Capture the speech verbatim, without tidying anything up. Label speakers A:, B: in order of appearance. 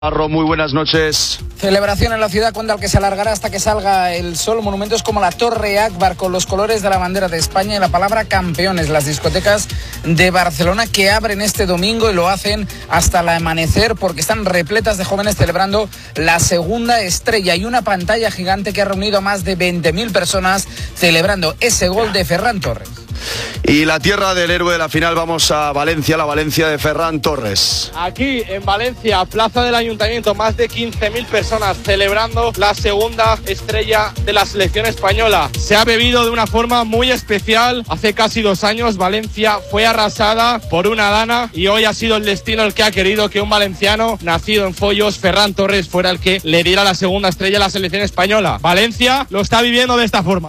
A: Arro, muy buenas noches.
B: Celebración en la ciudad condal que se alargará hasta que salga el sol. Monumentos como la Torre Akbar con los colores de la bandera de España y la palabra campeones. Las discotecas de Barcelona que abren este domingo y lo hacen hasta el amanecer porque están repletas de jóvenes celebrando la segunda estrella y una pantalla gigante que ha reunido a más de veinte mil personas celebrando ese gol de Ferran Torres.
A: Y la tierra del héroe de la final, vamos a Valencia, la Valencia de Ferran Torres.
C: Aquí en Valencia, plaza del Ayuntamiento, más de quince mil personas celebrando la segunda estrella de la selección española. Se ha bebido de una forma muy especial. Hace casi dos años Valencia fue arrasada por una dana y hoy ha sido el destino el que ha querido que un valenciano nacido en Foyos, Ferran Torres, fuera el que le diera la segunda estrella a la selección española. Valencia lo está viviendo de esta forma.